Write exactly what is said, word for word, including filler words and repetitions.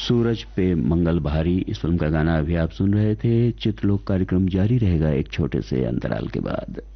सूरज पे मंगल भारी, इस फिल्म का गाना अभी आप सुन रहे थे। चित्रलोक कार्यक्रम जारी रहेगा एक छोटे से अंतराल के बाद।